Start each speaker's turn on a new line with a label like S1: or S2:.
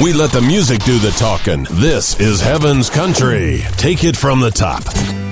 S1: We let the music do the talking. This is Heaven's Country. Take it from the top.